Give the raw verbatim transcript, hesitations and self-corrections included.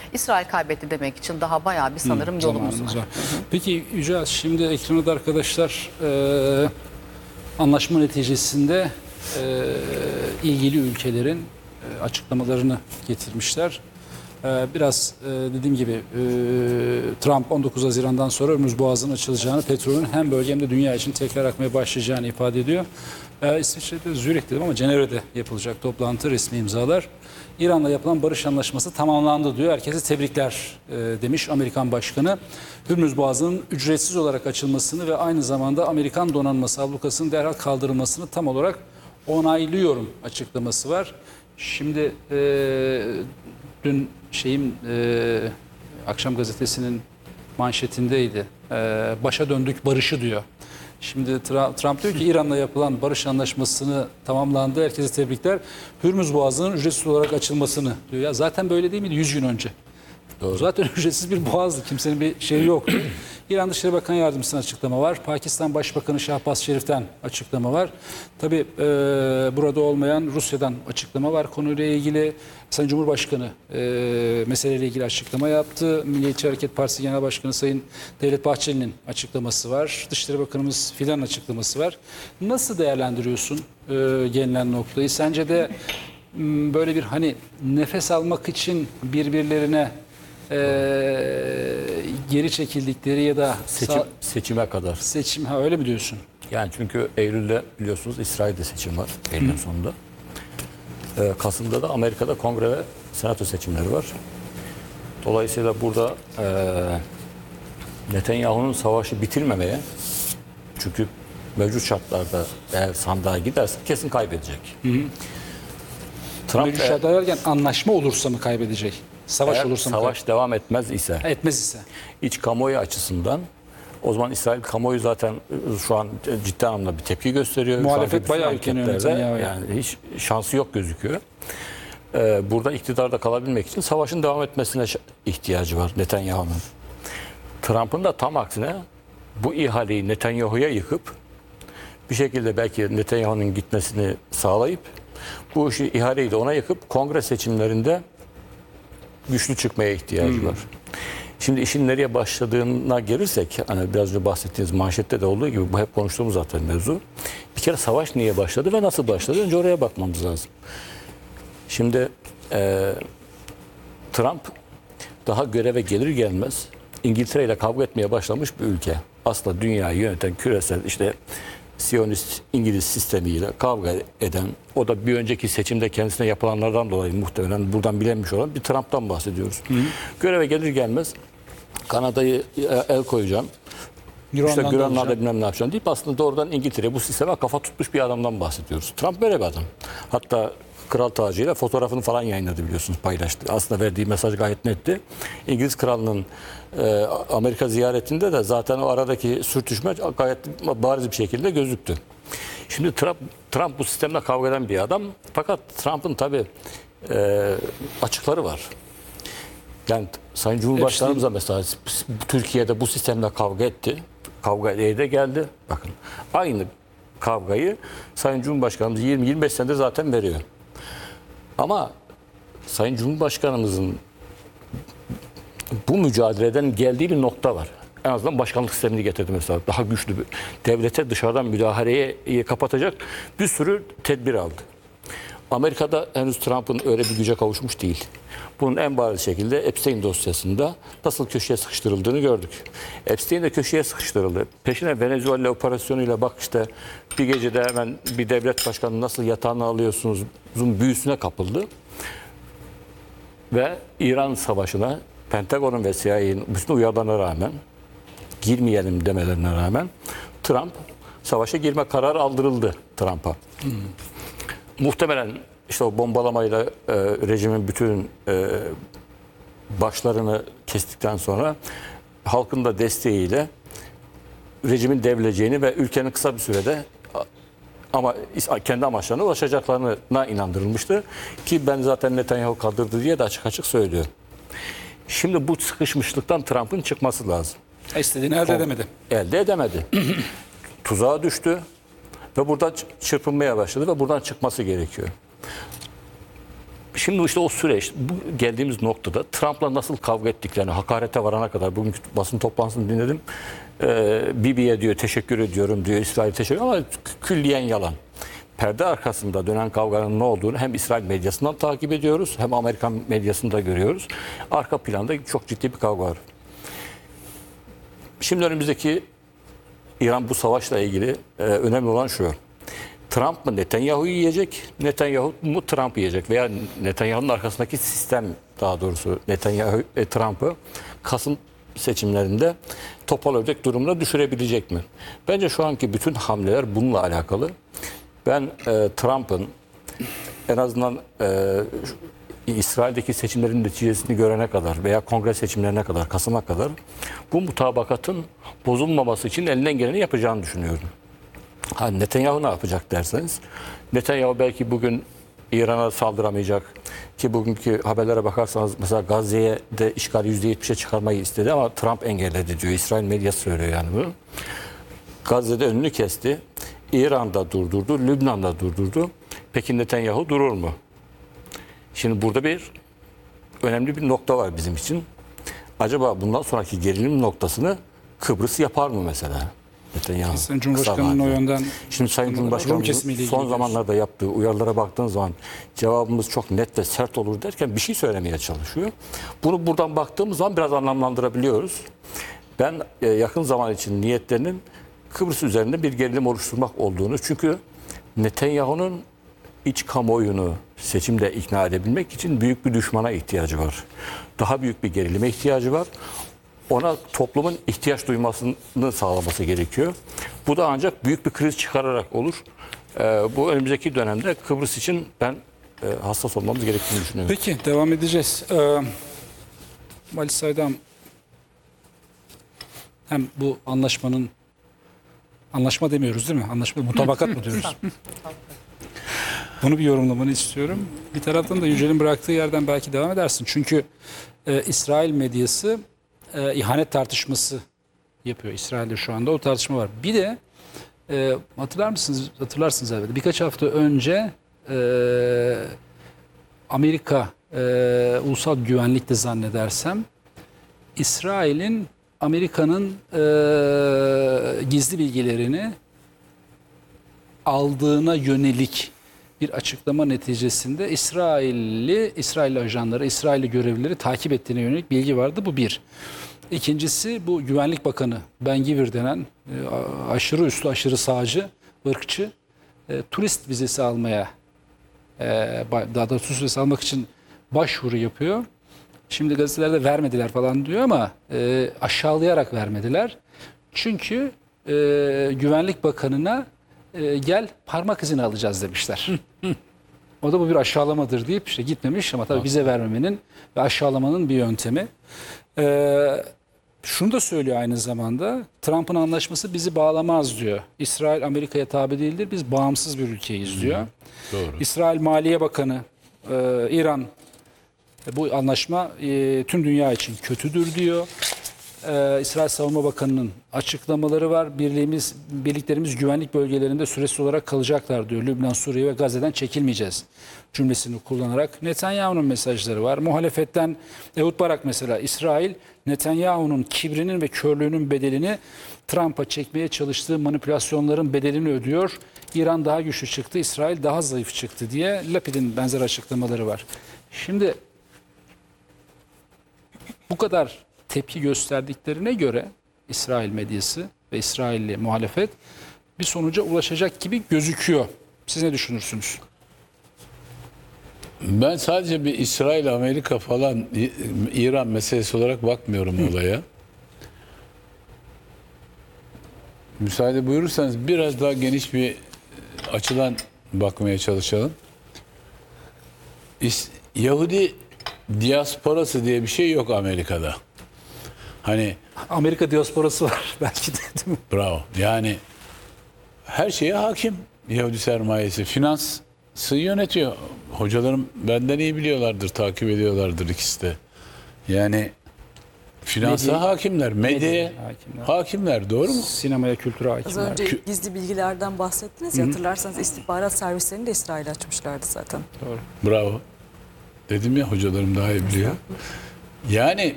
İsrail kaybetti demek için daha bayağı bir sanırım Hı, yolumuz var. var. Peki Yücel, şimdi ekrana da arkadaşlar e, anlaşma neticesinde e, ilgili ülkelerin e, açıklamalarını getirmişler. E, biraz e, dediğim gibi e, Trump on dokuz Haziran'dan sonra Hormuz Boğazı'nın açılacağını, petrolün hem bölge hem de dünya için tekrar akmaya başlayacağını ifade ediyor. E, İsviçre'de, Zürih dedim ama Cenevre'de yapılacak toplantı, resmi imzalar. İran'la yapılan barış anlaşması tamamlandı diyor. Herkese tebrikler e, demiş Amerikan Başkanı. Hürmüz Boğazı'nın ücretsiz olarak açılmasını ve aynı zamanda Amerikan donanması ablukasının derhal kaldırılmasını tam olarak onaylıyorum açıklaması var. Şimdi e, dün şeyim e, Akşam Gazetesi'nin manşetindeydi. E, başa döndük barışı diyor. Şimdi Trump diyor ki İran'la yapılan barış anlaşmasını tamamlandı. Herkese tebrikler. Hürmüz Boğazı'nın ücretsiz olarak açılmasını diyor. Ya zaten böyle değil miydi yüz gün önce? Doğru. Zaten ücretsiz bir boğazdı. Kimsenin bir şeyi yoktu. İran Dışişleri Bakanı Yardımcısı'ndan açıklama var. Pakistan Başbakanı Şahbaz Şerif'ten açıklama var. Tabii e, burada olmayan Rusya'dan açıklama var. Konuyla ilgili Sayın Cumhurbaşkanı e, meseleyle ilgili açıklama yaptı. Milliyetçi Hareket Partisi Genel Başkanı Sayın Devlet Bahçeli'nin açıklaması var. Dışişleri Bakanımız Fidan'ın açıklaması var. Nasıl değerlendiriyorsun e, gelinen noktayı? Sence de m, böyle bir hani nefes almak için birbirlerine Ee, geri çekildikleri ya da Seçim, seçime kadar. Seçim, ha öyle mi diyorsun? Yani çünkü Eylül'de biliyorsunuz İsrail'de seçim var Eylül'ün sonunda. Ee, Kasım'da da Amerika'da kongre ve senato seçimleri var. Dolayısıyla burada e, Netanyahu'nun savaşı bitirmemeye, çünkü mevcut şartlarda eğer sandığa giderse kesin kaybedecek. Hı hı. Trump mevcut şartlar derken anlaşma olursa mı kaybedecek? Savaş Eğer olursa savaş devam etmez ise, etmez ise, iç kamuoyu açısından o zaman İsrail kamuoyu zaten şu an ciddi anlamda bir tepki gösteriyor. Muhalefet bayağı yükleniyor. Yani hiç şansı yok gözüküyor. Ee, burada iktidarda kalabilmek için savaşın devam etmesine ihtiyacı var Netanyahu'nun. Trump'ın da tam aksine bu ihaleyi Netanyahu'ya yıkıp bir şekilde belki Netanyahu'nun gitmesini sağlayıp bu işi ihaleyi de ona yıkıp kongre seçimlerinde güçlü çıkmaya ihtiyacı hmm. var. Şimdi işin nereye başladığına gelirsek, hani biraz önce bahsettiğiniz manşette de olduğu gibi bu hep konuştuğumuz zaten mevzu. Bir kere savaş niye başladı ve nasıl başladı? Önce oraya bakmamız lazım. Şimdi e, Trump daha göreve gelir gelmez İngiltere ile kavga etmeye başlamış bir ülke. Aslında dünyayı yöneten küresel işte Siyonist İngiliz sistemiyle kavga eden, o da bir önceki seçimde kendisine yapılanlardan dolayı muhtemelen buradan bilinmiş olan bir Trump'tan bahsediyoruz. Hı hı. Göreve gelir gelmez Kanada'yı el koyacağım, İşte Grönland'da bilmem ne yapacağım deyip aslında doğrudan İngiltere bu sisteme kafa tutmuş bir adamdan bahsediyoruz. Trump böyle bir adam. Hatta kral tacıyla fotoğrafını falan yayınladı, biliyorsunuz, paylaştı. Aslında verdiği mesaj gayet netti. İngiliz kralının e, Amerika ziyaretinde de zaten o aradaki sürtüşme gayet bariz bir şekilde gözüktü. Şimdi Trump, Trump bu sistemle kavga eden bir adam. Fakat Trump'ın tabii e, açıkları var. Yani Sayın Cumhurbaşkanımız da mesela Türkiye'de bu sistemle kavga etti. Kavga de geldi. Bakın aynı kavgayı Sayın Cumhurbaşkanımız yirmi yirmi beş senedir zaten veriyor. Ama Sayın Cumhurbaşkanımızın bu mücadeleden geldiği bir nokta var. En azından başkanlık sistemini getirdi mesela. Daha güçlü bir devlete dışarıdan müdahaleye kapatacak bir sürü tedbir aldı. Amerika'da henüz Trump'ın öyle bir güce kavuşmuş değil. Bunun en bariz şekilde Epstein dosyasında nasıl köşeye sıkıştırıldığını gördük. Epstein de köşeye sıkıştırıldı. Peşine Venezuela operasyonuyla bak işte bir gecede hemen bir devlet başkanı nasıl yatağını alıyorsunuz büyüsüne kapıldı. Ve İran savaşına Pentagon'un ve C I A'nin bütün uyarılarına rağmen, girmeyelim demelerine rağmen Trump savaşa girme kararı aldırıldı Trump'a. Hmm. Muhtemelen işte o bombalamayla e, rejimin bütün e, başlarını kestikten sonra halkın da desteğiyle rejimin devrileceğini ve ülkenin kısa bir sürede ama kendi amaçlarına ulaşacaklarına inandırılmıştı. Ki ben zaten Netanyahu kaldırdı diye de açık açık söylüyorum. Şimdi bu sıkışmışlıktan Trump'ın çıkması lazım. İstediğini elde edemedi. Elde edemedi. Tuzağa düştü ve buradan çırpınmaya başladı ve buradan çıkması gerekiyor. Şimdi işte o süreç, bu geldiğimiz noktada Trump'la nasıl kavga ettiklerini, hakarete varana kadar bugünkü basın toplantısını dinledim. Ee, Bibi'ye diyor teşekkür ediyorum diyor, İsrail teşekkür ama külliyen yalan. Perde arkasında dönen kavganın ne olduğunu hem İsrail medyasından takip ediyoruz hem Amerikan medyasında görüyoruz. Arka planda çok ciddi bir kavga var. Şimdi önümüzdeki İran bu savaşla ilgili e, önemli olan şu. Trump mı Netanyahu'yu yiyecek, Netanyahu mu Trump'ı yiyecek veya Netanyahu'nun arkasındaki sistem, daha doğrusu Netanyahu e, Trump'ı Kasım seçimlerinde topal ördek durumuna düşürebilecek mi? Bence şu anki bütün hamleler bununla alakalı. Ben e, Trump'ın en azından e, İsrail'deki seçimlerin neticesini görene kadar veya kongre seçimlerine kadar, Kasım'a kadar bu mutabakatın bozulmaması için elinden geleni yapacağını düşünüyorum. Ha, Netanyahu ne yapacak derseniz, Netanyahu belki bugün İran'a saldıramayacak ki bugünkü haberlere bakarsanız mesela Gazze'ye de işgali yüzde yetmişe çıkarmayı istedi ama Trump engelledi diyor. İsrail medyası söylüyor yani bunu. Gazze'de önünü kesti. İran'da durdurdu, Lübnan'da durdurdu. Peki Netanyahu durur mu? Şimdi burada bir önemli bir nokta var bizim için. Acaba bundan sonraki gerilim noktasını Kıbrıs yapar mı mesela? Netanyahu. Sayın Cumhurbaşkanı'nın o yönden... Şimdi Sayın Cumhurbaşkanı'nın son zamanlarda yaptığı uyarılara baktığın zaman cevabımız çok net ve sert olur derken bir şey söylemeye çalışıyor. Bunu buradan baktığımız zaman biraz anlamlandırabiliyoruz. Ben e, yakın zaman için niyetlerinin Kıbrıs üzerinde bir gerilim oluşturmak olduğunu, çünkü Netanyahu'nun iç kamuoyunu seçimde ikna edebilmek için büyük bir düşmana ihtiyacı var. Daha büyük bir gerilime ihtiyacı var. Ona toplumun ihtiyaç duymasını sağlaması gerekiyor. Bu da ancak büyük bir kriz çıkararak olur. Ee, bu önümüzdeki dönemde Kıbrıs için ben e, hassas olmamız gerektiğini düşünüyorum. Peki, devam edeceğiz. Ee, Vali Saydam, hem bu anlaşmanın, anlaşma demiyoruz değil mi? Anlaşma, mutabakat mı diyoruz? Bunu bir yorumlamanı istiyorum. Bir taraftan da Yücel'in bıraktığı yerden belki devam edersin. Çünkü e, İsrail medyası e, ihanet tartışması yapıyor İsrail'de şu anda. O tartışma var. Bir de e, hatırlar mısınız? Hatırlarsınız elbette. Birkaç hafta önce e, Amerika e, Ulusal Güvenlik'te zannedersem İsrail'in Amerika'nın e, gizli bilgilerini aldığına yönelik bir açıklama neticesinde İsrailli, İsrailli ajanları, İsrailli görevlileri takip ettiğine yönelik bilgi vardı. Bu bir. İkincisi, bu Güvenlik Bakanı Ben Gvir denen e, aşırı üstü, aşırı sağcı, ırkçı e, turist vizesi almaya, e, daha da turist vizesi almak için başvuru yapıyor. Şimdi gazetelerde vermediler falan diyor ama e, aşağılayarak vermediler. Çünkü e, Güvenlik Bakanı'na e, gel parmak izini alacağız demişler. O da bu bir aşağılamadır deyip işte gitmemiş ama tabii vize vermemenin ve aşağılamanın bir yöntemi. E, şunu da söylüyor aynı zamanda, Trump'ın anlaşması bizi bağlamaz diyor. İsrail Amerika'ya tabi değildir, biz bağımsız bir ülkeyiz diyor. Doğru. İsrail Maliye Bakanı, e, İran, bu anlaşma e, tüm dünya için kötüdür diyor. Ee, İsrail Savunma Bakanı'nın açıklamaları var. Birliğimiz, birliklerimiz güvenlik bölgelerinde süresiz olarak kalacaklar diyor. Lübnan, Suriye ve Gazze'den çekilmeyeceğiz cümlesini kullanarak. Netanyahu'nun mesajları var. Muhalefetten Ehud Barak mesela, İsrail Netanyahu'nun kibrinin ve körlüğünün bedelini, Trump'a çekmeye çalıştığı manipülasyonların bedelini ödüyor. İran daha güçlü çıktı, İsrail daha zayıf çıktı diye Lapid'in benzer açıklamaları var. Şimdi bu kadar tepki gösterdiklerine göre İsrail medyası ve İsrailli muhalefet bir sonuca ulaşacak gibi gözüküyor. Siz ne düşünürsünüz? Ben sadece bir İsrail, Amerika falan, İran meselesi olarak bakmıyorum olaya. Müsaade buyurursanız biraz daha geniş bir açıdan bakmaya çalışalım. Yahudi diasporası diye bir şey yok Amerika'da. Hani Amerika diasporası var belki de, değil mi? bravo. Yani her şeye hakim Yahudi sermayesi. Finansı yönetiyor. Hocalarım benden iyi biliyorlardır, takip ediyorlardır ikisi de. Yani finansa Medya, hakimler, medyaya hakimler. hakimler, doğru mu? Sinemaya, kültüre Az hakimler. önce gizli bilgilerden bahsettiniz ya, hatırlarsanız istihbarat servislerini de İsrail açmışlardı zaten. Doğru. Bravo. Dedim ya hocalarım daha iyi biliyor. Yani